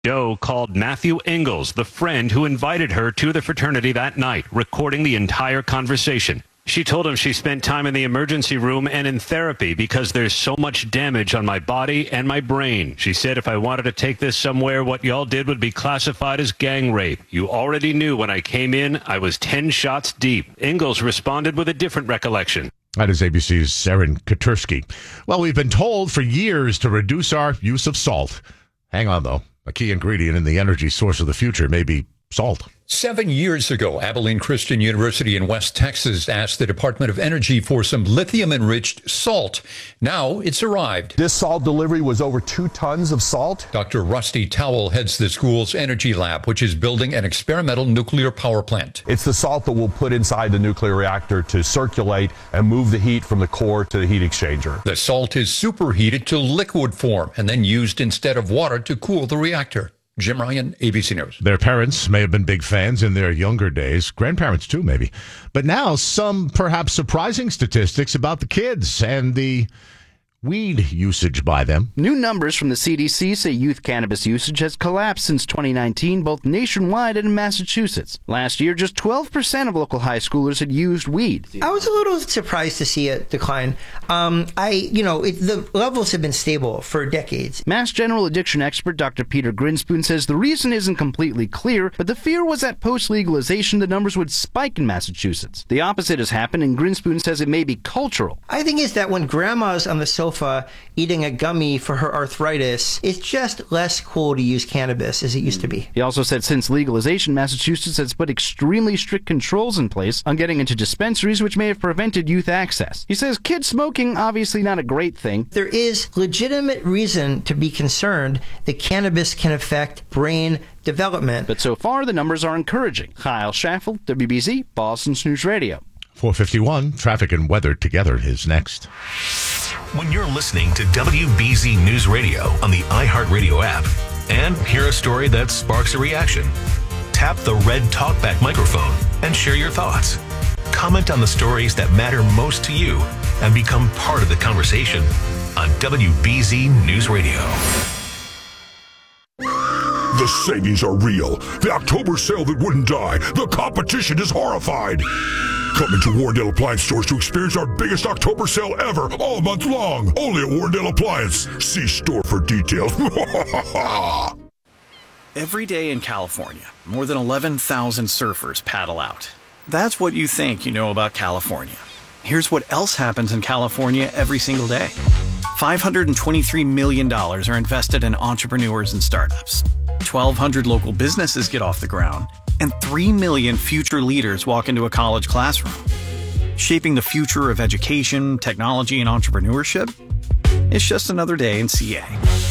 Doe called Matthew Ingalls the friend who invited her to the fraternity that night, recording the entire conversation. She told him she spent time in the emergency room and in therapy because there's so much damage on my body and my brain. She said if I wanted to take this somewhere, what y'all did would be classified as gang rape. You already knew when I came in, I was 10 shots deep. Ingalls responded with a different recollection. That is ABC's Erin Katursky. Well, we've been told for years to reduce our use of salt. Hang on, though. A key ingredient in the energy source of the future may be salt. 7 years ago, Abilene Christian University in West Texas asked the Department of Energy for some lithium-enriched salt. Now it's arrived. This salt delivery was over 2 tons of salt. Dr. Rusty Towell heads the school's energy lab, which is building an experimental nuclear power plant. It's the salt that we'll put inside the nuclear reactor to circulate and move the heat from the core to the heat exchanger. The salt is superheated to liquid form and then used instead of water to cool the reactor. Jim Ryan, ABC News. Their parents may have been big fans in their younger days. Grandparents, too, maybe. But now some perhaps surprising statistics about the kids and the weed usage by them. New numbers from the CDC say youth cannabis usage has collapsed since 2019, both nationwide and in Massachusetts. Last year, just 12% of local high schoolers had used weed. I was a little surprised to see it decline. The levels have been stable for decades. Mass General addiction expert Dr. Peter Grinspoon says the reason isn't completely clear, but the fear was that post-legalization the numbers would spike in Massachusetts. The opposite has happened, and Grinspoon says it may be cultural. I think it's that when grandma's on the sofa eating a gummy for her arthritis, it's just less cool to use cannabis as it used to be. He also said since legalization, Massachusetts has put extremely strict controls in place on getting into dispensaries, which may have prevented youth access. He says kid smoking, obviously not a great thing. There is legitimate reason to be concerned that cannabis can affect brain development. But so far, the numbers are encouraging. Kyle Schaffel, WBZ, Boston's News Radio. 4:51, traffic and weather together is next. When you're listening to WBZ News Radio on the iHeartRadio app and hear a story that sparks a reaction, tap the red TalkBack microphone and share your thoughts. Comment on the stories that matter most to you and become part of the conversation on WBZ News Radio. The savings are real. The October sale that wouldn't die. The competition is horrified. Come into Warrendale Appliance stores to experience our biggest October sale ever, all month long. Only at Warrendale Appliance. See store for details. Every day in California, more than 11,000 surfers paddle out. That's what you think you know about California. Here's what else happens in California every single day. $523 million are invested in entrepreneurs and startups. 1,200 local businesses get off the ground, and 3 million future leaders walk into a college classroom. Shaping the future of education, technology, and entrepreneurship? It's just another day in CA.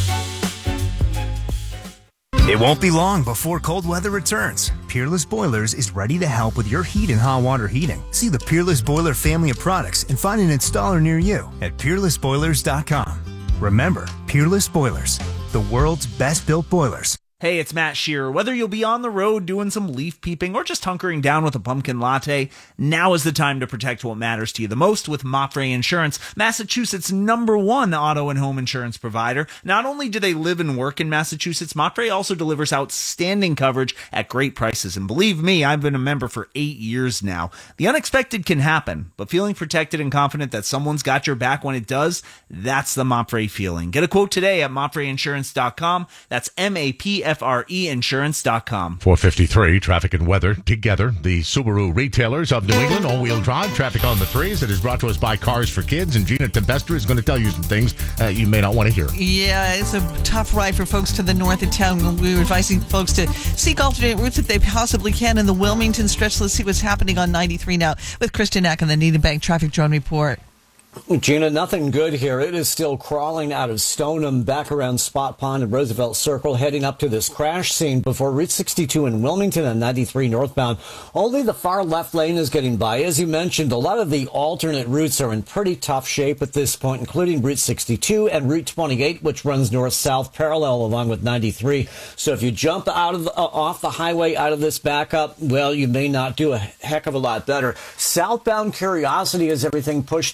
It won't be long before cold weather returns. Peerless Boilers is ready to help with your heat and hot water heating. See the Peerless Boiler family of products and find an installer near you at peerlessboilers.com. Remember, Peerless Boilers, the world's best built boilers. Hey, it's Matt Shearer. Whether you'll be on the road doing some leaf peeping or just hunkering down with a pumpkin latte, now is the time to protect what matters to you the most with Mapfre Insurance, Massachusetts' #1 auto and home insurance provider. Not only do they live and work in Massachusetts, Mapfre also delivers outstanding coverage at great prices. And believe me, I've been a member for 8 years now. The unexpected can happen, but feeling protected and confident that someone's got your back when it does, that's the Mapfre feeling. Get a quote today at mapfreinsurance.com. That's MAPFRE insurance.com. 4:53, traffic and weather together. The Subaru retailers of New England, all-wheel drive, traffic on the threes. It is brought to us by Cars for Kids, and Gina Tempesta is going to tell you some things you may not want to hear. Yeah, it's a tough ride for folks to the north of town. We're advising folks to seek alternate routes if they possibly can in the Wilmington stretch. Let's see what's happening on 93 now with Kristen Eck and the Needham Bank Traffic Drone Report. Gina, nothing good here. It is still crawling out of Stoneham back around Spot Pond and Roosevelt Circle, heading up to this crash scene before Route 62 in Wilmington and 93 northbound. Only the far left lane is getting by. As you mentioned, a lot of the alternate routes are in pretty tough shape at this point, including Route 62 and Route 28, which runs north-south parallel along with 93. So if you jump out of off the highway out of this backup, well, you may not do a heck of a lot better. Southbound Curiosity is everything pushed up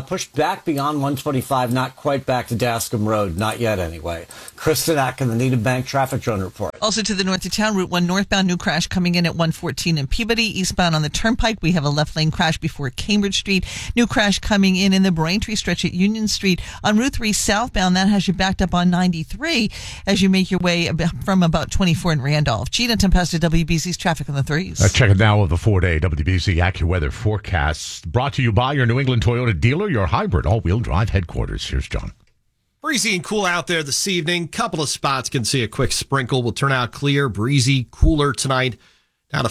pushed back beyond 125, not quite back to Dascom Road. Not yet, anyway. Kristen Ack in the Needham Bank Traffic Drone Report. Also to the north of town, Route 1 northbound, new crash coming in at 114 in Peabody. Eastbound on the Turnpike, we have a left lane crash before Cambridge Street. New crash coming in the Braintree stretch at Union Street. On Route 3 southbound, that has you backed up on 93 as you make your way from about 24 in Randolph. Gina Tempesta, WBZ's traffic on the 3s. Check it now with the 4-day WBZ AccuWeather forecast. Brought to you by your New England Toyota dealer, your hybrid all-wheel drive headquarters. Here's John. Breezy and cool out there this evening. Couple of spots can see a quick sprinkle. Will turn out clear, breezy, cooler tonight. Down to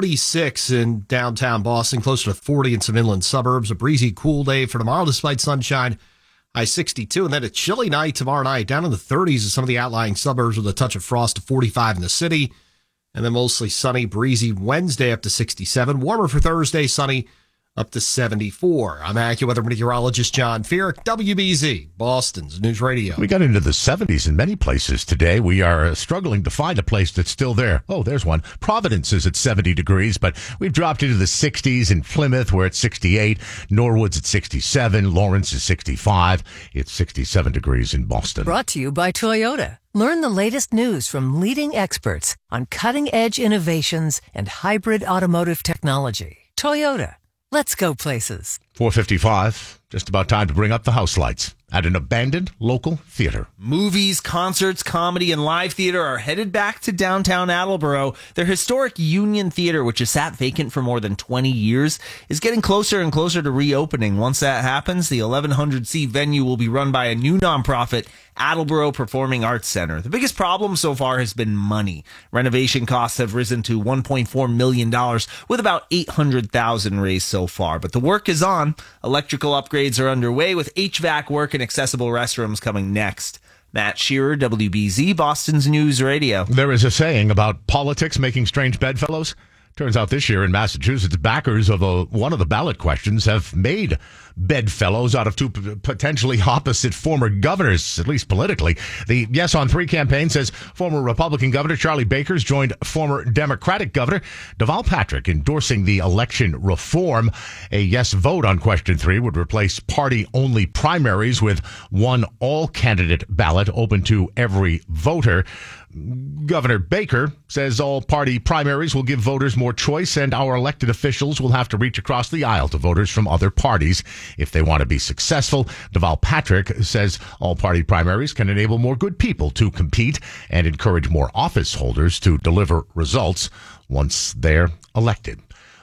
46 in downtown Boston, closer to 40 in some inland suburbs. A breezy, cool day for tomorrow despite sunshine. High 62, and then a chilly night tomorrow night. Down in the 30s in some of the outlying suburbs with a touch of frost to 45 in the city. And then mostly sunny, breezy Wednesday up to 67. Warmer for Thursday, sunny up to 74. I'm AccuWeather meteorologist John Feerick, WBZ, Boston's News Radio. We got into the 70s in many places today. We are struggling to find a place that's still there. Oh, there's one. Providence is at 70 degrees, but we've dropped into the 60s in Plymouth. We're at 68. Norwood's at 67. Lawrence is 65. It's 67 degrees in Boston. Brought to you by Toyota. Learn the latest news from leading experts on cutting-edge innovations and hybrid automotive technology. Toyota. Let's go places. 4:55. Just about time to bring up the house lights at an abandoned local theater. Movies, concerts, comedy, and live theater are headed back to downtown Attleboro. Their historic Union Theater, which has sat vacant for more than 20 years, is getting closer and closer to reopening. Once that happens, the 1,100-seat venue will be run by a new nonprofit, Attleboro Performing Arts Center. The biggest problem so far has been money. Renovation costs have risen to $1.4 million, with about $800,000 raised so far. But the work is on. Electrical upgrades are underway, with HVAC work and accessible restrooms coming next. Matt Shearer, WBZ, Boston's News Radio. There is a saying about politics making strange bedfellows. Turns out this year in Massachusetts, backers of one of the ballot questions have made bedfellows out of two potentially opposite former governors, at least politically. The Yes on 3 campaign says former Republican Governor Charlie Baker's joined former Democratic Governor Deval Patrick endorsing the election reform. A yes vote on question 3 would replace party-only primaries with one all-candidate ballot open to every voter. Governor Baker says all party primaries will give voters more choice, and our elected officials will have to reach across the aisle to voters from other parties if they want to be successful. Deval Patrick says all party primaries can enable more good people to compete and encourage more office holders to deliver results once they're elected.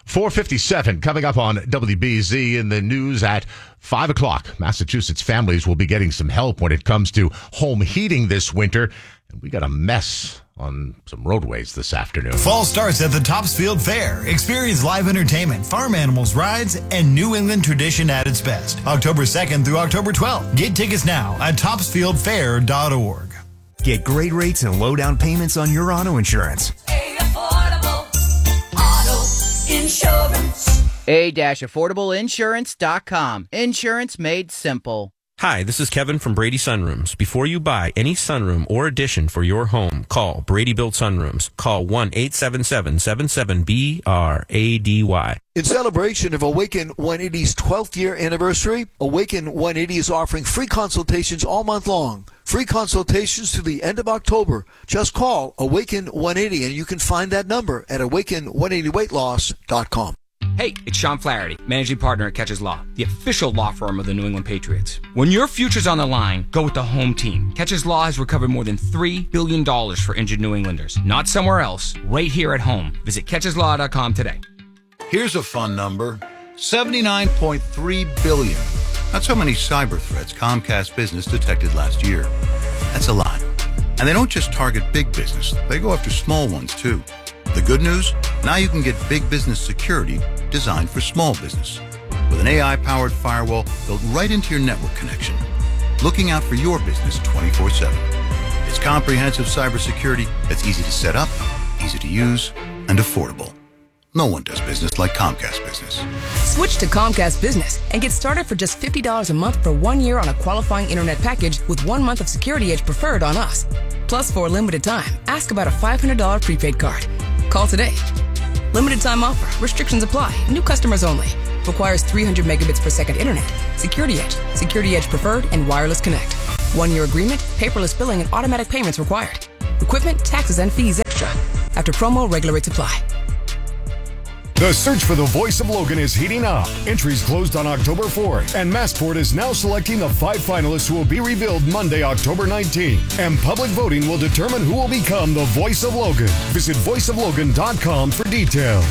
4:57 coming up on WBZ in the news at 5 o'clock. Massachusetts families will be getting some help when it comes to home heating this winter. And we got a mess on some roadways this afternoon. Fall starts at the Topsfield Fair. Experience live entertainment, farm animals, rides, and New England tradition at its best. October 2nd through October 12th. Get tickets now at topsfieldfair.org. Get great rates and low down payments on your auto insurance. Affordable Auto Insurance. A-affordableinsurance.com. Insurance made simple. Hi, this is Kevin from Brady Sunrooms. Before you buy any sunroom or addition for your home, call Brady Built Sunrooms. Call 1-877-77-BRADY. In celebration of Awaken 180's 12th year anniversary, Awaken 180 is offering free consultations all month long. Free consultations to the end of October. Just call Awaken 180 and you can find that number at awaken180weightloss.com. Hey, it's Sean Flaherty, managing partner at Catches Law, the official law firm of the New England Patriots. When your future's on the line, go with the home team. Catches Law has recovered more than $3 billion for injured New Englanders. Not somewhere else, right here at home. Visit catcheslaw.com today. Here's a fun number, 79.3 billion. That's how many cyber threats Comcast Business detected last year. That's a lot. And they don't just target big business, they go after small ones too. The good news? Now you can get big business security designed for small business. With an AI-powered firewall built right into your network connection. Looking out for your business 24/7. It's comprehensive cybersecurity that's easy to set up, easy to use, and affordable. No one does business like Comcast Business. Switch to Comcast Business and get started for just $50 a month for 1 year on a qualifying internet package with 1 month of Security Edge Preferred on us. Plus, for a limited time, ask about a $500 prepaid card. Call today. Limited time offer. Restrictions apply. New customers only. Requires 300 megabits per second internet. Security Edge. Security Edge Preferred and Wireless Connect. 1-year agreement, paperless billing, and automatic payments required. Equipment, taxes, and fees extra. After promo, regular rates apply. The search for the voice of Logan is heating up. Entries closed on October 4th, and Massport is now selecting the 5 finalists who will be revealed Monday, October 19th. And public voting will determine who will become the voice of Logan. Visit voiceoflogan.com for details.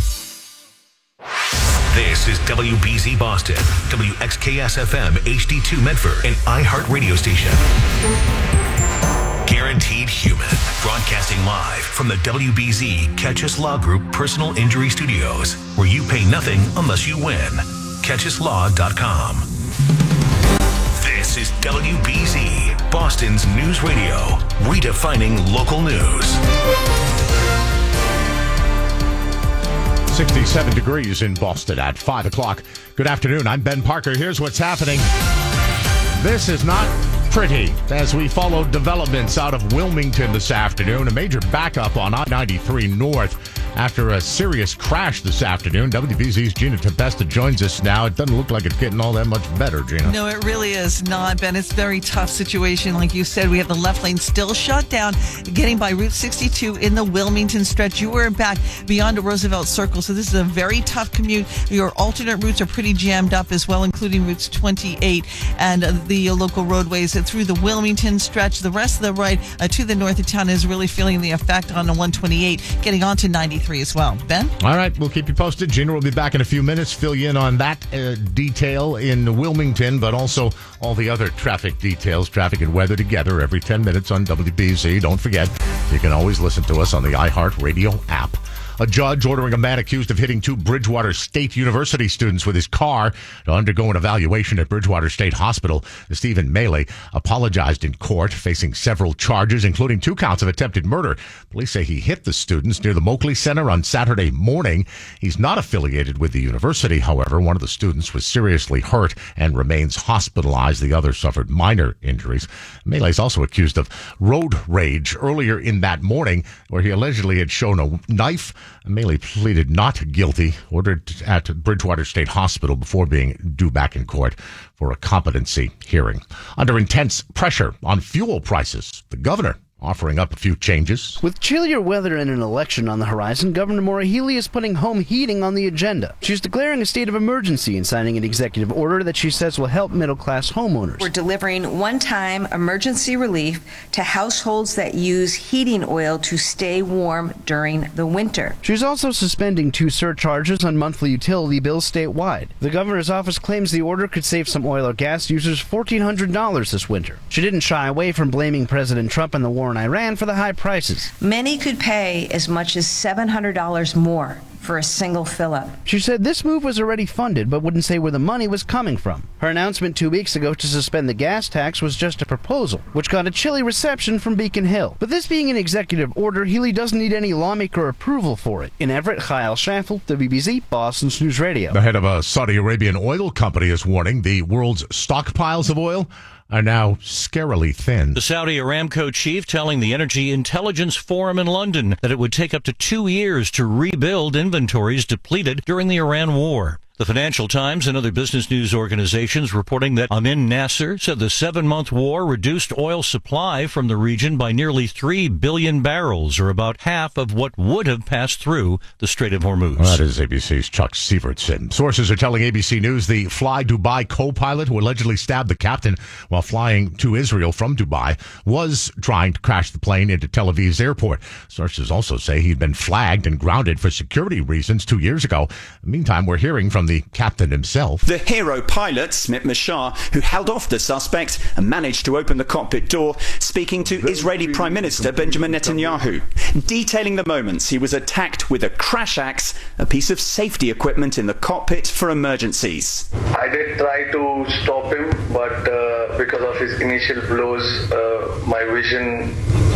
This is WBZ Boston, WXKS-FM HD2 Medford, an iHeart radio station. Guaranteed Human, broadcasting live from the WBZ Catchus Law Group Personal Injury Studios, where you pay nothing unless you win. CatchusLaw.com. This is WBZ, Boston's news radio, redefining local news. 67 degrees in Boston at 5 o'clock. Good afternoon. I'm Ben Parker. Here's what's happening. This is not pretty as we follow developments out of Wilmington this afternoon. A major backup on I-93 North after a serious crash this afternoon. WBZ's Gina Tempesta joins us now. It doesn't look like it's getting all that much better, Gina. No, it really is not, Ben. It's a very tough situation. Like you said, we have the left lane still shut down, getting by Route 62 in the Wilmington stretch. You were back beyond the Roosevelt Circle, so this is a very tough commute. Your alternate routes are pretty jammed up as well, including routes 28 and the local roadways through the Wilmington stretch. The rest of the ride to the north of town is really feeling the effect on the 128, getting onto 93 as well. Ben? All right, we'll keep you posted. Gina will be back in a few minutes, fill you in on that detail in Wilmington, but also all the other traffic details, traffic and weather together every 10 minutes on WBZ. Don't forget, you can always listen to us on the iHeart Radio app. A judge ordering a man accused of hitting 2 Bridgewater State University students with his car to undergo an evaluation at Bridgewater State Hospital. Stephen Mealy apologized in court, facing several charges, including 2 counts of attempted murder. Police say he hit the students near the Moakley Center on Saturday morning. He's not affiliated with the university, however. One of the students was seriously hurt and remains hospitalized. The other suffered minor injuries. Mealy is also accused of road rage earlier in that morning, where he allegedly had shown a knife. Mealy pleaded not guilty, ordered at Bridgewater State Hospital before being due back in court for a competency hearing. Under intense pressure on fuel prices, the governor offering up a few changes. With chillier weather and an election on the horizon, Governor Maura Healey is putting home heating on the agenda. She's declaring a state of emergency and signing an executive order that she says will help middle-class homeowners. We're delivering one-time emergency relief to households that use heating oil to stay warm during the winter. She's also suspending 2 surcharges on monthly utility bills statewide. The governor's office claims the order could save some oil or gas users $1,400 this winter. She didn't shy away from blaming President Trump and the war in Iran for the high prices. Many could pay as much as $700 more for a single fill-up. She said this move was already funded, but wouldn't say where the money was coming from. Her announcement 2 weeks ago to suspend the gas tax was just a proposal, which got a chilly reception from Beacon Hill. But this being an executive order, Healey doesn't need any lawmaker approval for it. In Everett, Kyle Schaffel, WBZ, Boston's News Radio. The head of a Saudi Arabian oil company is warning the world's stockpiles of oil are now scarily thin. The Saudi Aramco chief telling the Energy Intelligence Forum in London that it would take up to 2 years to rebuild inventories depleted during the Iran war. The Financial Times and other business news organizations reporting that Amin Nasser said the 7-month war reduced oil supply from the region by nearly 3 billion barrels, or about half of what would have passed through the Strait of Hormuz. That is ABC's Chuck Sievertson. Sources are telling ABC News the Fly Dubai co-pilot who allegedly stabbed the captain while flying to Israel from Dubai was trying to crash the plane into Tel Aviv's airport. Sources also say he'd been flagged and grounded for security reasons 2 years ago. Meantime, we're hearing from the captain himself. The hero pilot, Smit Mashar, who held off the suspect and managed to open the cockpit door, speaking to Israeli Prime Minister Benjamin Netanyahu, detailing the moments he was attacked with a crash axe, a piece of safety equipment in the cockpit for emergencies. I did try to stop him, but because of his initial blows, my vision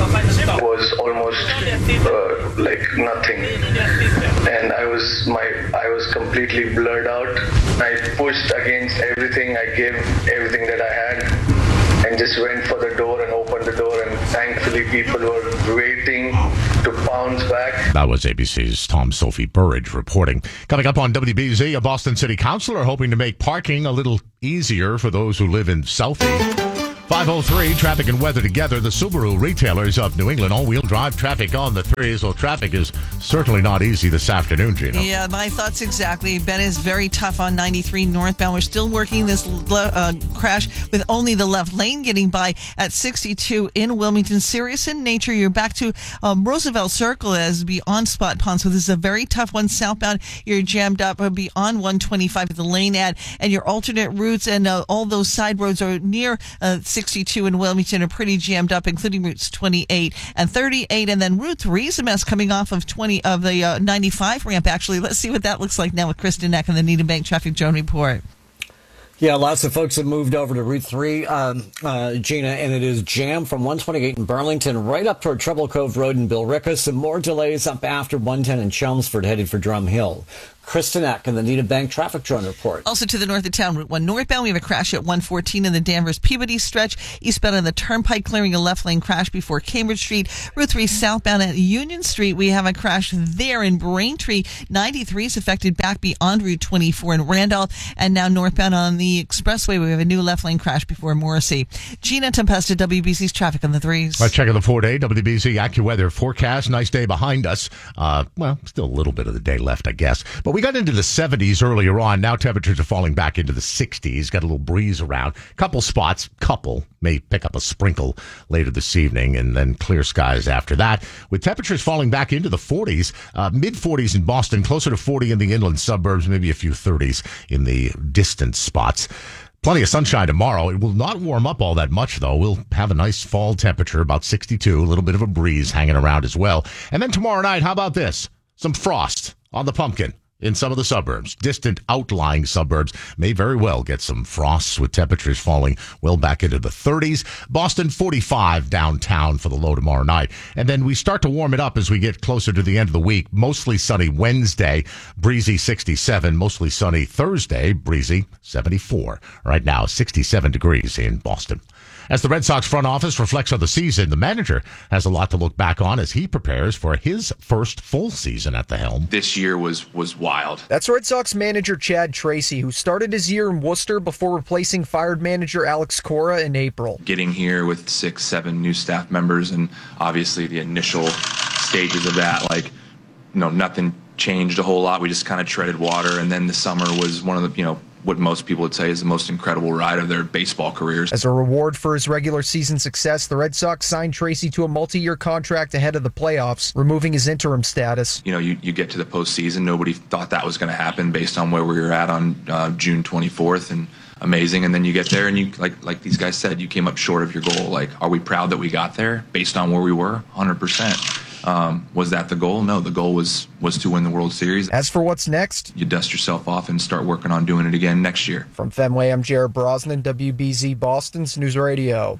was almost like nothing, and I was completely blurred out. I pushed against everything. I gave everything that I had and just went for the door and opened the door, and thankfully people were waiting to bounce back. That was ABC's Tom Sophie Burridge reporting. Coming up on WBZ, a Boston City Councilor hoping to make parking a little easier for those who live in Southie. 5:03, traffic and weather together. The Subaru retailers of New England, all-wheel drive traffic on the 3. So traffic is certainly not easy this afternoon, Gina. Yeah, my thoughts exactly. Ben is very tough on 93 northbound. We're still working this crash with only the left lane getting by at 62 in Wilmington. Serious in nature. You're back to Roosevelt Circle as beyond Spot Pond. So this is a very tough one. Southbound, you're jammed up beyond 125 at the lane ad, and your alternate routes and all those side roads are near 62 in Wilmington are pretty jammed up, including routes 28 and 38, and then Route 3 is a mess coming off of 95 ramp. Actually, let's see what that looks like now with Kristen Eck and the Needham Bank Traffic Drone Report. Yeah, lots of folks have moved over to Route 3, Gina, and it is jammed from 128 in Burlington right up toward Treble Cove Road in Billerica. Some more delays up after 110 in Chelmsford headed for Drum Hill. Kristen Eck and the Needham Bank Traffic Drone Report. Also to the north of town, Route 1 northbound, we have a crash at 114 in the Danvers-Peabody stretch. Eastbound on the Turnpike, clearing a left lane crash before Cambridge Street. Route 3 southbound at Union Street, we have a crash there in Braintree. 93 is affected back beyond Route 24 in Randolph. And now northbound on the expressway, we have a new left lane crash before Morrissey. Gina Tempesta, WBC's traffic on the 3s. Let's check on the 4-day WBC AccuWeather forecast. Nice day behind us. Well, still a little bit of the day left, I guess. But we got into the 70s earlier on. Now temperatures are falling back into the 60s. Got a little breeze around. Couple spots, may pick up a sprinkle later this evening, and then clear skies after that. With temperatures falling back into the 40s, mid-40s in Boston, closer to 40 in the inland suburbs, maybe a few 30s in the distant spots. Plenty of sunshine tomorrow. It will not warm up all that much, though. We'll have a nice fall temperature, about 62, a little bit of a breeze hanging around as well. And then tomorrow night, how about this? Some frost on the pumpkin. In some of the suburbs, distant outlying suburbs may very well get some frosts with temperatures falling well back into the 30s. Boston 45 downtown for the low tomorrow night. And then we start to warm it up as we get closer to the end of the week. Mostly sunny Wednesday, breezy 67. Mostly sunny Thursday, breezy 74. Right now, 67 degrees in Boston. As the Red Sox front office reflects on the season, the manager has a lot to look back on as he prepares for his first full season at the helm. This year was wild. That's Red Sox manager Chad Tracy, who started his year in Worcester before replacing fired manager Alex Cora in April. Getting here with 6-7 new staff members, and obviously the initial stages of that, nothing changed a whole lot. We just kind of treaded water, and then the summer was one of the, what most people would say is the most incredible ride of their baseball careers. As a reward for his regular season success, the Red Sox signed Tracy to a multi-year contract ahead of the playoffs, removing his interim status. You get to the postseason. Nobody thought that was going to happen based on where we were at on June 24th, and amazing. And then you get there, and you like these guys said, you came up short of your goal. Are we proud that we got there based on where we were? 100%. Was that the goal? No, the goal was to win the World Series. As for what's next, you dust yourself off and start working on doing it again next year. From Fenway, I'm Jared Brosnan, WBZ Boston's News Radio.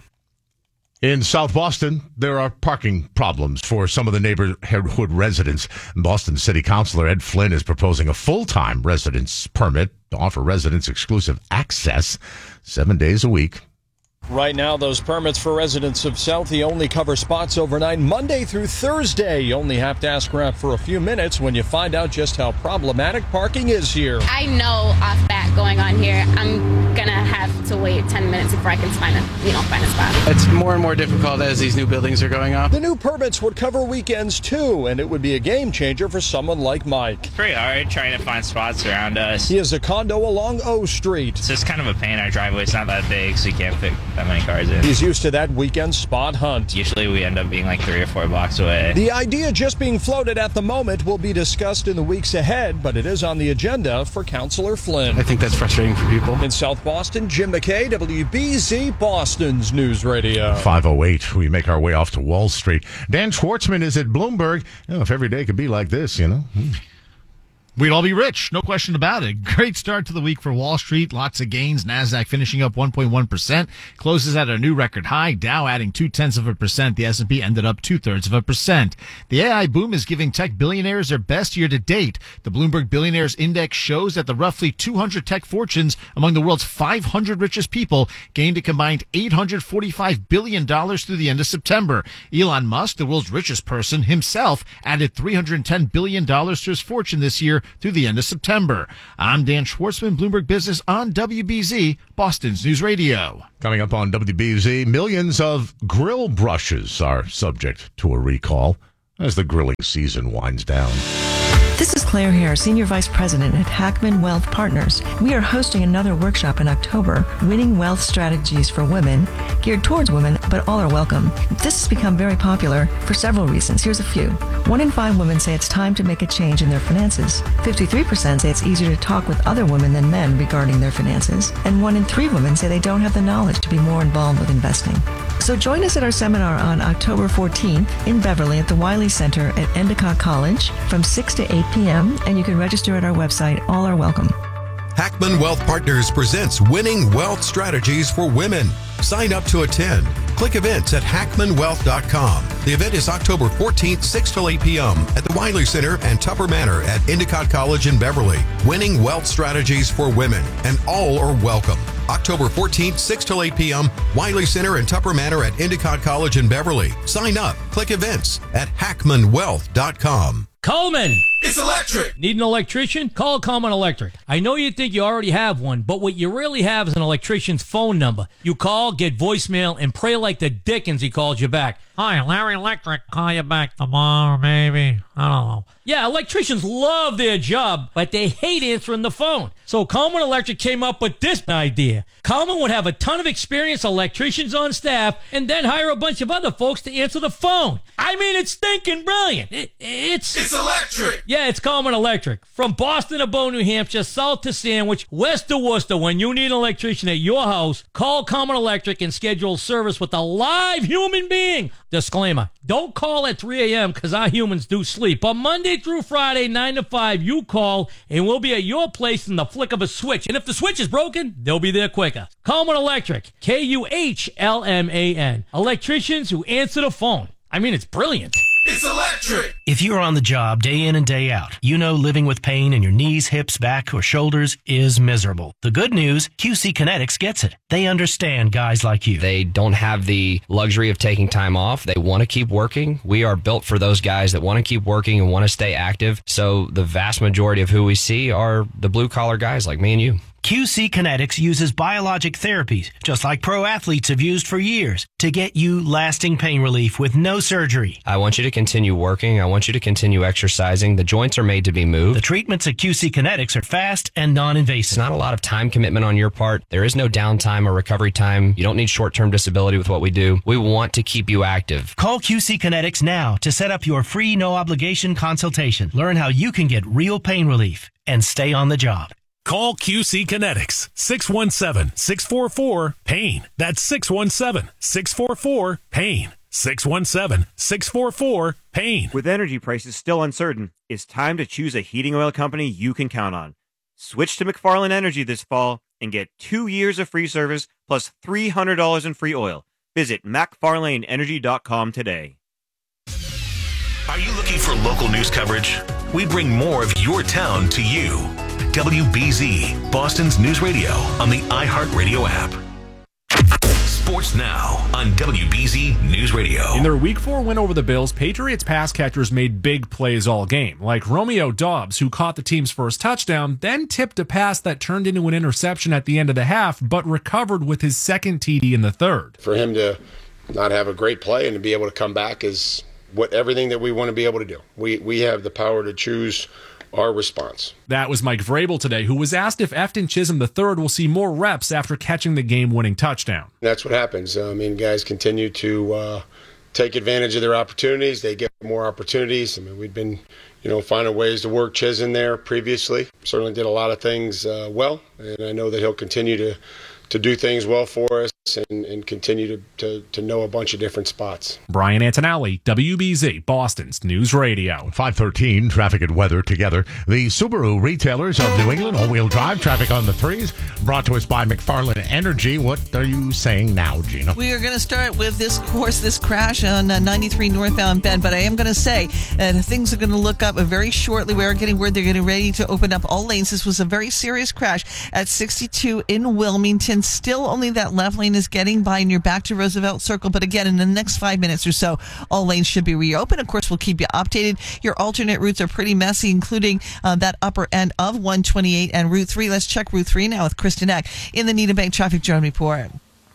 In South Boston, there are parking problems for some of the neighborhood residents. Boston City Councilor Ed Flynn is proposing a full-time residence permit to offer residents exclusive access 7 days a week. Right now, those permits for residents of Southie only cover spots overnight Monday through Thursday. You only have to ask around for a few minutes when you find out just how problematic parking is here. I know off bat going on here, I'm going to have to wait 10 minutes before I can find a spot. It's more and more difficult as these new buildings are going up. The new permits would cover weekends too, and it would be a game changer for someone like Mike. It's pretty hard trying to find spots around us. He has a condo along O Street. It's just kind of a pain. Our driveway's not that big, so you can't fit that many cars in. He's used to that weekend spot hunt. Usually we end up being 3 or 4 blocks away. The idea just being floated at the moment will be discussed in the weeks ahead, but it is on the agenda for Councilor Flynn. I think that's frustrating for people. In South Boston, Jim McKay, WBZ Boston's News Radio. 5:08, we make our way off to Wall Street. Dan Schwartzman is at Bloomberg. If every day could be like this, We'd all be rich, no question about it. Great start to the week for Wall Street. Lots of gains. NASDAQ finishing up 1.1%. Closes at a new record high. Dow adding 0.2%. The S&P ended up 0.2%. The AI boom is giving tech billionaires their best year to date. The Bloomberg Billionaires Index shows that the roughly 200 tech fortunes among the world's 500 richest people gained a combined $845 billion through the end of September. Elon Musk, the world's richest person himself, added $310 billion to his fortune this year through the end of September. I'm Dan Schwartzman, Bloomberg Business on WBZ, Boston's News Radio. Coming up on WBZ, millions of grill brushes are subject to a recall as the grilling season winds down. This is Claire Hare, Senior Vice President at Hackman Wealth Partners. We are hosting another workshop in October, Winning Wealth Strategies for Women, geared towards women, but all are welcome. This has become very popular for several reasons. Here's a few. 1 in 5 women say it's time to make a change in their finances. 53% say it's easier to talk with other women than men regarding their finances. And 1 in 3 women say they don't have the knowledge to be more involved with investing. So join us at our seminar on October 14th in Beverly at the Wiley Center at Endicott College from 6 to 8 p.m. and you can register at our website. All are welcome. Hackman Wealth Partners presents Winning Wealth Strategies for Women. Sign up to attend. Click events at hackmanwealth.com. The event is October 14th, 6 till 8 p.m. at the Wiley Center and Tupper Manor at Endicott College in Beverly. Winning Wealth Strategies for Women, and all are welcome. October 14th, 6 till 8 p.m., Wiley Center and Tupper Manor at Endicott College in Beverly. Sign up. Click events at hackmanwealth.com. Coleman! It's electric! Need an electrician? Call Coleman Electric. I know you think you already have one, but what you really have is an electrician's phone number. You call, get voicemail, and pray like the dickens he calls you back. Hi, Larry Electric. Call you back tomorrow, maybe. I don't know. Yeah, electricians love their job, but they hate answering the phone. So Coleman Electric came up with this idea. Coleman would have a ton of experienced electricians on staff and then hire a bunch of other folks to answer the phone. I mean, it's stinking brilliant. It's electric. Yeah, it's Coleman Electric. From Boston to Bow, New Hampshire, south to Sandwich, west to Worcester, when you need an electrician at your house, call Coleman Electric and schedule service with a live human being. Disclaimer, don't call at 3 a.m. because our humans do sleep. But Monday through Friday, 9 to 5, you call and we'll be at your place in the flick of a switch. And if the switch is broken, they'll be there quicker. Coleman Electric, Kuhlman. Electricians who answer the phone. I mean, it's brilliant. It's electric! If you're on the job day in and day out, you know living with pain in your knees, hips, back, or shoulders is miserable. The good news, QC Kinetics gets it. They understand guys like you. They don't have the luxury of taking time off. They want to keep working. We are built for those guys that want to keep working and want to stay active. So the vast majority of who we see are the blue-collar guys like me and you. QC Kinetics uses biologic therapies, just like pro athletes have used for years, to get you lasting pain relief with no surgery. I want you to continue working. I want you to continue exercising. The joints are made to be moved. The treatments at QC Kinetics are fast and non-invasive. It's not a lot of time commitment on your part. There is no downtime or recovery time. You don't need short-term disability with what we do. We want to keep you active. Call QC Kinetics now to set up your free no-obligation consultation. Learn how you can get real pain relief and stay on the job. Call QC Kinetics, 617-644-PAIN. That's 617-644-PAIN. 617-644-PAIN. With energy prices still uncertain, it's time to choose a heating oil company you can count on. Switch to McFarland Energy this fall and get 2 years of free service plus $300 in free oil. Visit McFarlaneEnergy.com today. Are you looking for local news coverage? We bring more of your town to you. WBZ, Boston's News Radio on the iHeartRadio app. Sports now on WBZ News Radio. In their Week 4 win over the Bills, Patriots pass catchers made big plays all game, like Romeo Doubs, who caught the team's first touchdown, then tipped a pass that turned into an interception at the end of the half, but recovered with his second TD in the third. For him to not have a great play and to be able to come back is everything that we want to be able to do. We have the power to choose our response. That was Mike Vrabel today, who was asked if Efton Chisholm III will see more reps after catching the game-winning touchdown. That's what happens. Guys continue to take advantage of their opportunities. They get more opportunities. We've been, finding ways to work Chisholm there previously. Certainly did a lot of things well, and I know that he'll continue to do things well for us. and continue to know a bunch of different spots. Brian Antonelli, WBZ, Boston's News Radio. 5:13, traffic and weather together. The Subaru retailers of New England, all-wheel drive, traffic on the threes, brought to us by McFarland Energy. What are you saying now, Gina? We are going to start with this crash on 93 northbound Bend, but I am going to say that things are going to look up very shortly. We are getting word they're getting ready to open up all lanes. This was a very serious crash at 62 in Wilmington. Still only that left lane is getting by, and you're back to Roosevelt Circle. But again, in the next 5 minutes or so, all lanes should be reopened. Of course, we'll keep you updated. Your alternate routes are pretty messy, including that upper end of 128 and Route 3. Let's check Route 3 now with Kristen Eck in the Needham Bank Traffic Drone Report.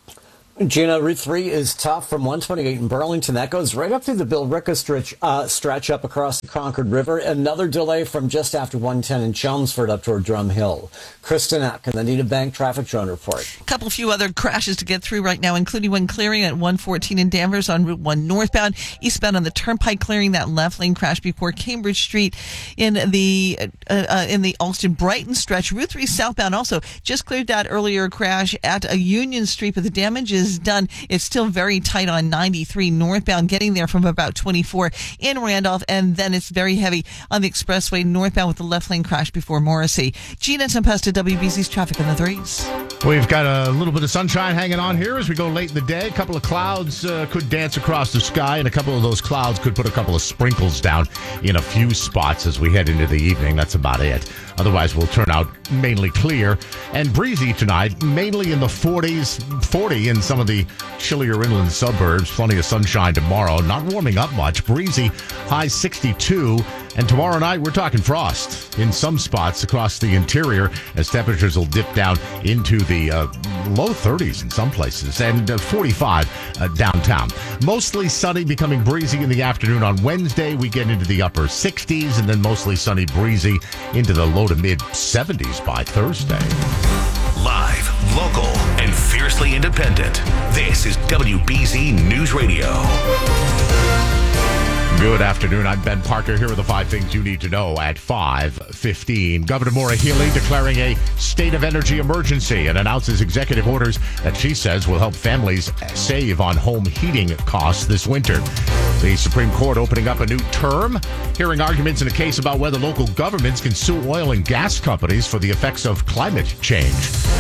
Gina, Route 3 is tough from 128 in Burlington. That goes right up through the Bill Ricka stretch up across the Concord River. Another delay from just after 110 in Chelmsford up toward Drum Hill. Kristen Eck in the Needham Bank Traffic Drone Report. A few other crashes to get through right now, including one clearing at 114 in Danvers on Route 1 northbound. Eastbound on the Turnpike, clearing that left lane crash before Cambridge Street in the Alston-Brighton stretch. Route 3 southbound also just cleared that earlier crash at a Union Street, but the damage is done. It's still very tight on 93 northbound, getting there from about 24 in Randolph, and then it's very heavy on the expressway northbound with the left lane crash before Morrissey. Gina Tempesta, WBZ's traffic on the threes. We've got a little bit of sunshine hanging on here as we go late in the day. A couple of clouds could dance across the sky, and a couple of those clouds could put a couple of sprinkles down in a few spots as we head into the evening. That's about it. Otherwise, we'll turn out mainly clear and breezy tonight, mainly in the 40s, 40 in some of the chillier inland suburbs. Plenty of sunshine tomorrow. Not warming up much. Breezy, high 62. And tomorrow night, we're talking frost in some spots across the interior as temperatures will dip down into the low 30s in some places and 45 downtown. Mostly sunny, becoming breezy in the afternoon. On Wednesday, we get into the upper 60s and then mostly sunny, breezy into the low to mid 70s by Thursday. Live, local, and fiercely independent. This is WBZ News Radio. Good afternoon. I'm Ben Parker. Here are the 5 things you need to know at 5:15. Governor Maura Healey declaring a state of energy emergency and announces executive orders that she says will help families save on home heating costs this winter. The Supreme Court opening up a new term, hearing arguments in a case about whether local governments can sue oil and gas companies for the effects of climate change.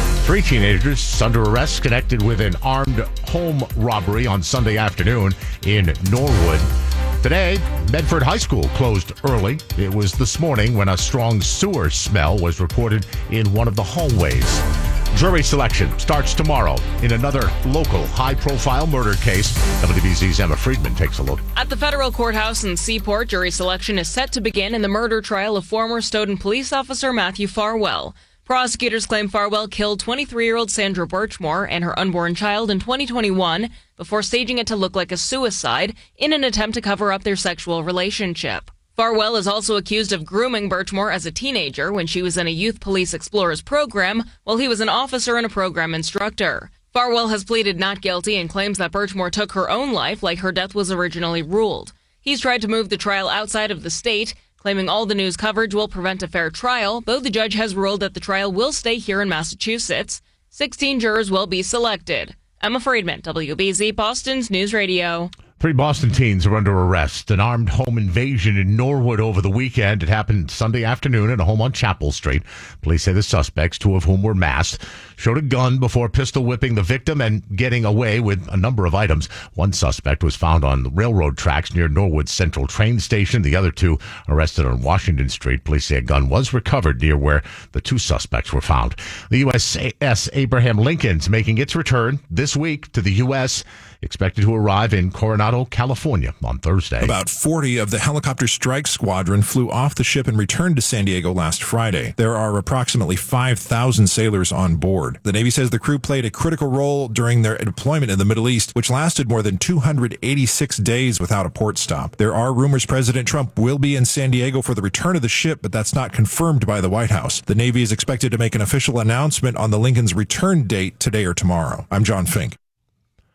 3 teenagers under arrest connected with an armed home robbery on Sunday afternoon in Norwood. Today, Medford High School closed early. It was this morning when a strong sewer smell was reported in one of the hallways. Jury selection starts tomorrow in another local high-profile murder case. WBZ's Emma Friedman takes a look. At the federal courthouse in Seaport, jury selection is set to begin in the murder trial of former Stoughton police officer Matthew Farwell. Prosecutors claim Farwell killed 23-year-old Sandra Birchmore and her unborn child in 2021 before staging it to look like a suicide in an attempt to cover up their sexual relationship. Farwell is also accused of grooming Birchmore as a teenager when she was in a Youth Police Explorers program while he was an officer and a program instructor. Farwell has pleaded not guilty and claims that Birchmore took her own life like her death was originally ruled. He's tried to move the trial outside of the state, claiming all the news coverage will prevent a fair trial, though the judge has ruled that the trial will stay here in Massachusetts. 16 jurors will be selected. Emma Friedman, WBZ, Boston's News Radio. 3 Boston teens are under arrest. An armed home invasion in Norwood over the weekend. It happened Sunday afternoon at a home on Chapel Street. Police say the suspects, 2 of whom were masked, showed a gun before pistol whipping the victim and getting away with a number of items. One suspect was found on the railroad tracks near Norwood Central train station. The other 2 arrested on Washington Street. Police say a gun was recovered near where the 2 suspects were found. The USS Abraham Lincoln's making its return this week to the U.S., expected to arrive in Coronado, California on Thursday. About 40 of the helicopter strike squadron flew off the ship and returned to San Diego last Friday. There are approximately 5,000 sailors on board. The Navy says the crew played a critical role during their deployment in the Middle East, which lasted more than 286 days without a port stop. There are rumors President Trump will be in San Diego for the return of the ship, but that's not confirmed by the White House. The Navy is expected to make an official announcement on the Lincoln's return date today or tomorrow. I'm John Fink.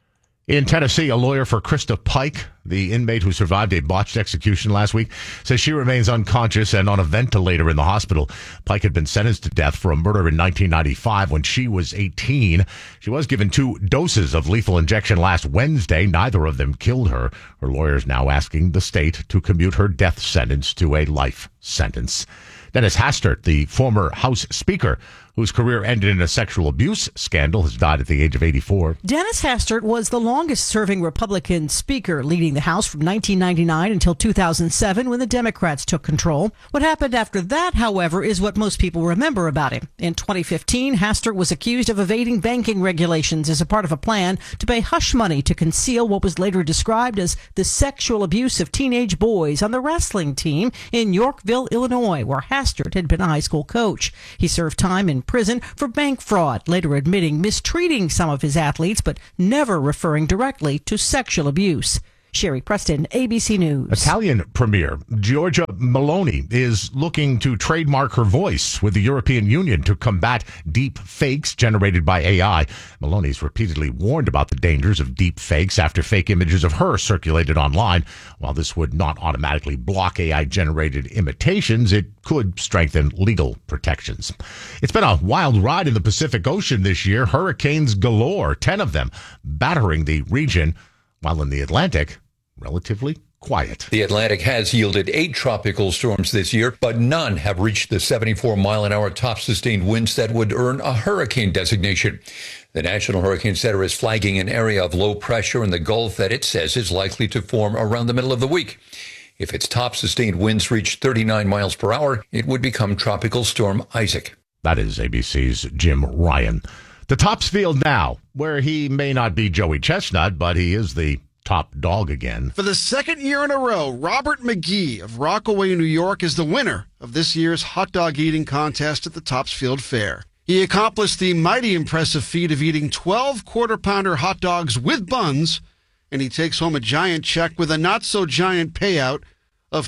In Tennessee, a lawyer for Krista Pike, the inmate who survived a botched execution last week, says she remains unconscious and on a ventilator in the hospital. Pike had been sentenced to death for a murder in 1995 when she was 18. She was given 2 doses of lethal injection last Wednesday. Neither of them killed her. Her lawyer is now asking the state to commute her death sentence to a life sentence. Dennis Hastert, the former House Speaker, whose career ended in a sexual abuse scandal, has died at the age of 84. Dennis Hastert was the longest-serving Republican Speaker, leading the House from 1999 until 2007 when the Democrats took control. What happened after that, however, is what most people remember about him. In 2015, Hastert was accused of evading banking regulations as a part of a plan to pay hush money to conceal what was later described as the sexual abuse of teenage boys on the wrestling team in Yorkville, Illinois, where Hastert had been a high school coach. He served time in prison for bank fraud, later admitting mistreating some of his athletes, but never referring directly to sexual abuse. Sherry Preston, ABC News. Italian Premier Giorgia Meloni is looking to trademark her voice with the European Union to combat deep fakes generated by AI. Meloni's repeatedly warned about the dangers of deep fakes after fake images of her circulated online. While this would not automatically block AI-generated imitations, it could strengthen legal protections. It's been a wild ride in the Pacific Ocean this year. Hurricanes galore, 10 of them battering the region, while in the Atlantic, relatively quiet. The Atlantic has yielded 8 tropical storms this year, but none have reached the 74-mile-an-hour top-sustained winds that would earn a hurricane designation. The National Hurricane Center is flagging an area of low pressure in the Gulf that it says is likely to form around the middle of the week. If its top-sustained winds reach 39 miles per hour, it would become Tropical Storm Isaac. That is ABC's Jim Ryan. The Topsfield now, where he may not be Joey Chestnut, but he is the top dog again. For the second year in a row, Robert McGee of Rockaway, New York, is the winner of this year's hot dog eating contest at the Topsfield Fair. He accomplished the mighty impressive feat of eating 12 quarter-pounder hot dogs with buns, and he takes home a giant check with a not-so-giant payout of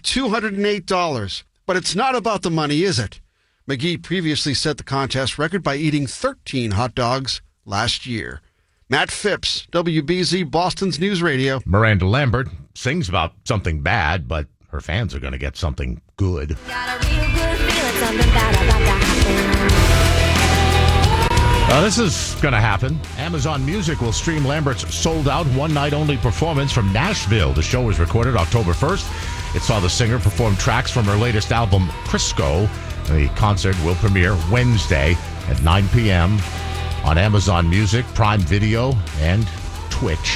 $208. But it's not about the money, is it? McGee previously set the contest record by eating 13 hot dogs last year. Matt Phipps, WBZ Boston's News Radio. Miranda Lambert sings about something bad, but her fans are going to get something good. This is going to happen. Amazon Music will stream Lambert's sold-out one-night-only performance from Nashville. The show was recorded October 1st. It saw the singer perform tracks from her latest album, Crisco. The concert will premiere Wednesday at 9 p.m. on Amazon Music, Prime Video, and Twitch.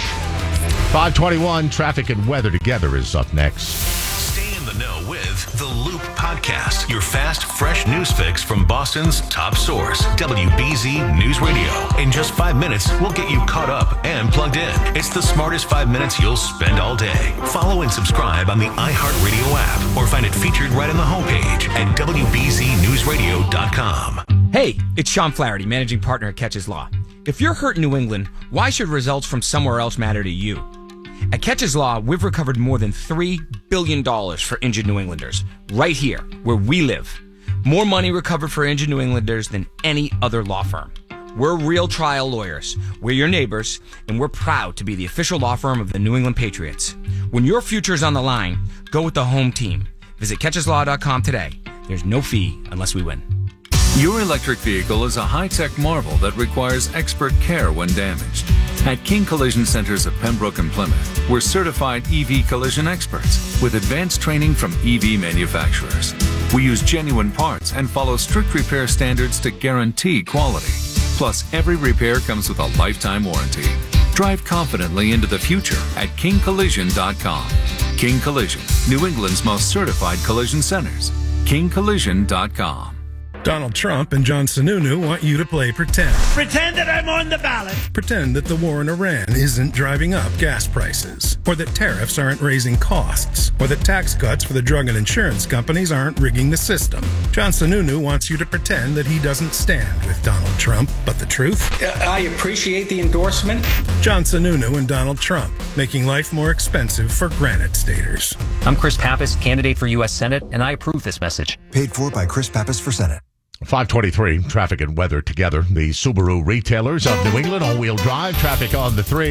521, traffic and weather together is up next. Stay in the know with The Loop Podcast, your fast, fresh news fix from Boston's top source, WBZ News Radio. In just 5 minutes, we'll get you caught up and plugged in. It's the smartest 5 minutes you'll spend all day. Follow and subscribe on the iHeartRadio app or find it featured right on the homepage at WBZNewsRadio.com. Hey, it's Sean Flaherty, managing partner at Catches Law. If you're hurt in New England, why should results from somewhere else matter to you? At Catches Law, we've recovered more than $3 billion for injured New Englanders, right here, where we live. More money recovered for injured New Englanders than any other law firm. We're real trial lawyers. We're your neighbors, and we're proud to be the official law firm of the New England Patriots. When your future is on the line, go with the home team. Visit catcheslaw.com today. There's no fee unless we win. Your electric vehicle is a high-tech marvel that requires expert care when damaged. At King Collision Centers of Pembroke and Plymouth, we're certified EV collision experts with advanced training from EV manufacturers. We use genuine parts and follow strict repair standards to guarantee quality. Plus, every repair comes with a lifetime warranty. Drive confidently into the future at kingcollision.com. King Collision, New England's most certified collision centers. kingcollision.com. Donald Trump and John Sununu want you to play pretend. Pretend that I'm on the ballot. Pretend that the war in Iran isn't driving up gas prices, or that tariffs aren't raising costs, or that tax cuts for the drug and insurance companies aren't rigging the system. John Sununu wants you to pretend that he doesn't stand with Donald Trump, but the truth? I appreciate the endorsement. John Sununu and Donald Trump, making life more expensive for Granite Staters. I'm Chris Pappas, candidate for U.S. Senate, and I approve this message. Paid for by Chris Pappas for Senate. 523, traffic and weather together. The Subaru retailers of New England, all-wheel drive, traffic on the threes.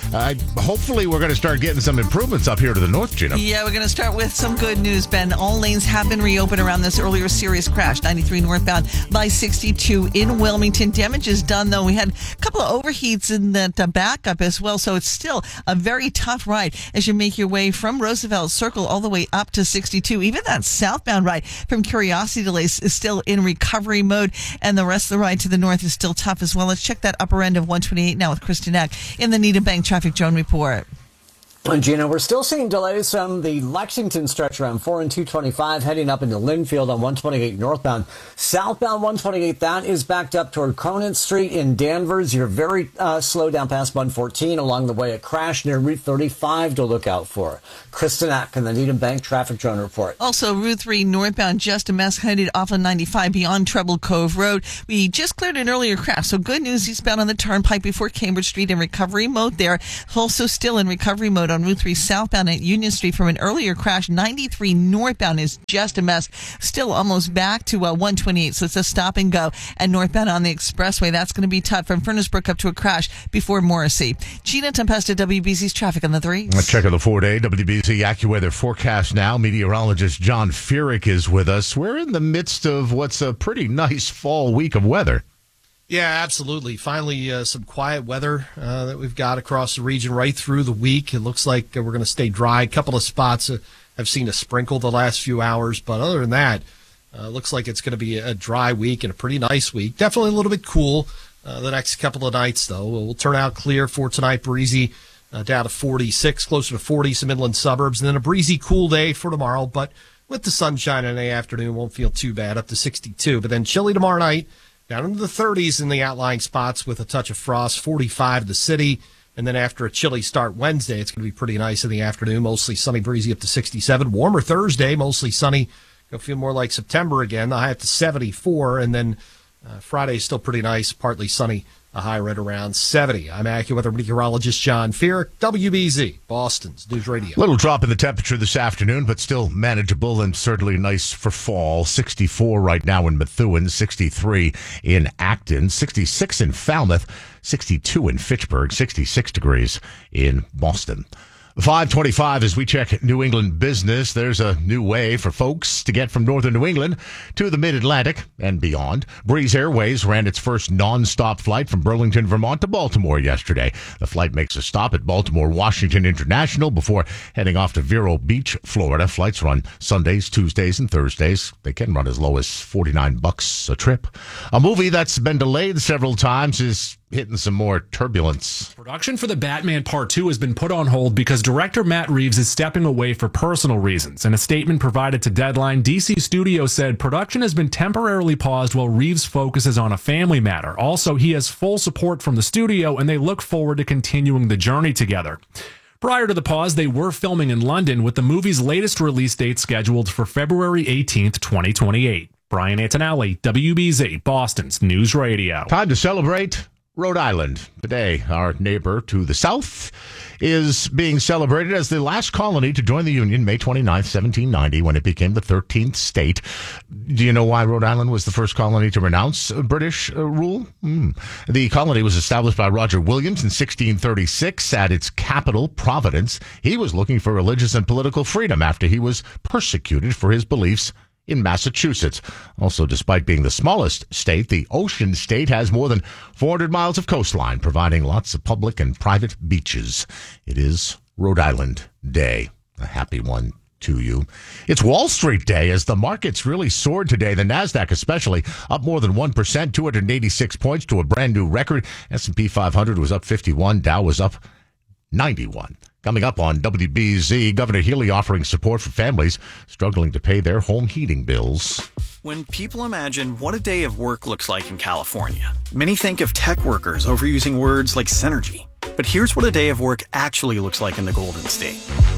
Hopefully we're going to start getting some improvements up here to the north, Gina. Yeah, we're going to start with some good news, Ben. All lanes have been reopened around this earlier serious crash, 93 northbound by 62 in Wilmington. Damage is done, though. We had a couple of overheats in that backup as well, so it's still a very tough ride as you make your way from Roosevelt Circle all the way up to 62. Even that southbound ride from Curiosity Delays is still in recovery mode, and the rest of the ride to the north is still tough as well. Let's check that upper end of 128 now with Kristen Eck in the Needham Bank Traffic Drone Report. Gina, we're still seeing delays from the Lexington stretch around 4 and 225 heading up into Linfield on 128 northbound. Southbound 128, that is backed up toward Conant Street in Danvers. You're very slow down past 114 along the way. A crash near Route 35 to look out for. Kristen Ack in the Needham Bank Traffic Drone Report. Also, Route 3 northbound, just a mess headed off on 95 beyond Treble Cove Road. We just cleared an earlier crash, so good news. Eastbound on the Turnpike before Cambridge Street in recovery mode there. Also still in recovery mode on Route 3 southbound at Union Street from an earlier crash. 93 northbound is just a mess. Still almost back to 128, so it's a stop and go. And northbound on the expressway, that's going to be tough from Furnace Brook up to a crash before Morrissey. Gina Tempesta, WBZ's traffic on the 3. Let's check on the 4-day WBZ AccuWeather forecast now. Meteorologist John Furyk is with us. We're in the midst of what's a pretty nice fall week of weather. Yeah, absolutely. Finally, some quiet weather that we've got across the region right through the week. It looks like we're going to stay dry. A couple of spots have seen a sprinkle the last few hours, but other than that, looks like it's going to be a dry week and a pretty nice week. Definitely a little bit cool the next couple of nights, though. We'll turn out clear for tonight, breezy down to 46, closer to 40, some inland suburbs, and then a breezy, cool day for tomorrow, but with the sunshine in the afternoon, won't feel too bad, up to 62. But then chilly tomorrow night, down into the 30s in the outlying spots with a touch of frost, 45 in the city. And then after a chilly start Wednesday, it's going to be pretty nice in the afternoon, mostly sunny, breezy up to 67. Warmer Thursday, mostly sunny. Going to feel more like September again, the high up to 74. And then Friday is still pretty nice, partly sunny, a high right around 70. I'm AccuWeather meteorologist John Furyk, WBZ, Boston's News Radio. Little drop in the temperature this afternoon, but still manageable and certainly nice for fall. 64 right now in Methuen, 63 in Acton, 66 in Falmouth, 62 in Fitchburg, 66 degrees in Boston. 5:25 as we check New England business. There's a new way for folks to get from northern New England to the mid-Atlantic and beyond. Breeze Airways ran its first non-stop flight from Burlington, Vermont to Baltimore yesterday. The flight makes a stop at Baltimore Washington International before heading off to Vero Beach, Florida. Flights run Sundays, Tuesdays, and Thursdays. They can run as low as $49 a trip. A movie that's been delayed several times is hitting some more turbulence. Production for The Batman Part 2 has been put on hold because director Matt Reeves is stepping away for personal reasons. In a statement provided to Deadline, DC Studios said production has been temporarily paused while Reeves focuses on a family matter. Also, he has full support from the studio and they look forward to continuing the journey together. Prior to the pause, they were filming in London with the movie's latest release date scheduled for February 18th, 2028. Brian Antonelli, WBZ, Boston's News Radio. Time to celebrate Rhode Island. Today, our neighbor to the south is being celebrated as the last colony to join the Union, May 29th, 1790, when it became the 13th state. Do you know why Rhode Island was the first colony to renounce British rule? The colony was established by Roger Williams in 1636 at its capital, Providence. He was looking for religious and political freedom after he was persecuted for his beliefs in Massachusetts. Also, despite being the smallest state, the ocean state has more than 400 miles of coastline, providing lots of public and private beaches. It is Rhode Island Day. A happy one to you. It's Wall Street Day as the markets really soared today. The NASDAQ especially up more than 1%, 286 points to a brand new record. S&P 500 was up 51. Dow was up 91. Coming up on WBZ, Governor Healy offering support for families struggling to pay their home heating bills. When people imagine what a day of work looks like in California, many think of tech workers overusing words like synergy. But here's what a day of work actually looks like in the Golden State.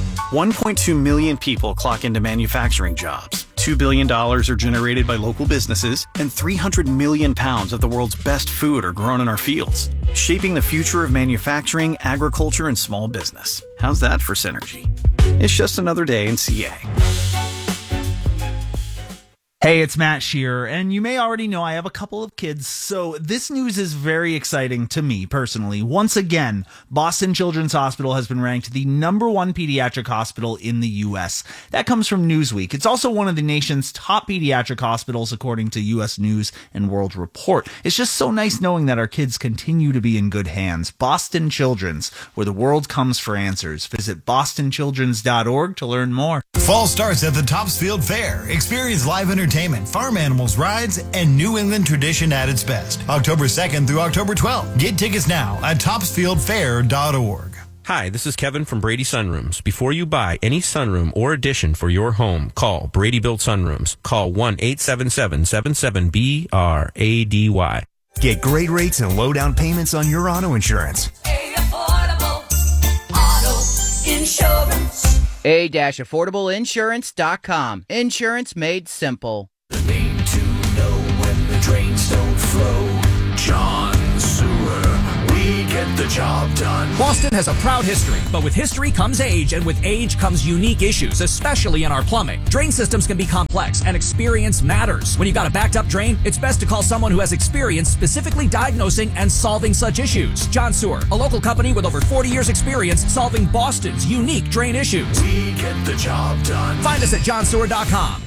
1.2 million people clock into manufacturing jobs. $2 billion are generated by local businesses, and 300 million pounds of the world's best food are grown in our fields, shaping the future of manufacturing, agriculture, and small business. How's that for synergy? It's just another day in CA. Hey, it's Matt Shearer, and you may already know I have a couple of kids, so this news is very exciting to me personally. Once again, Boston Children's Hospital has been ranked the #1 pediatric hospital in the U.S. That comes from Newsweek. It's also one of the nation's top pediatric hospitals, according to U.S. News and World Report. It's just so nice knowing that our kids continue to be in good hands. Boston Children's, where the world comes for answers. Visit bostonchildrens.org to learn more. Fall starts at the Topsfield Fair. Experience live entertainment, farm animals, rides, and New England tradition at its best. October 2nd through October 12th. Get tickets now at topsfieldfair.org. Hi, this is Kevin from Brady Sunrooms. Before you buy any sunroom or addition for your home, call Brady Built Sunrooms. Call 1-877-77-BRADY. Get great rates and low down payments on your auto insurance. Affordable Auto Insurance. A-affordableinsurance.com. Insurance made simple. The name to know when the drains don't flow. John Sewer. We get the job done. Boston has a proud history, but with history comes age, and with age comes unique issues, especially in our plumbing. Drain systems can be complex, and experience matters. When you've got a backed up drain, it's best to call someone who has experience specifically diagnosing and solving such issues. John Sewer, a local company with over 40 years experience solving Boston's unique drain issues. We get the job done. Find us at johnsewer.com.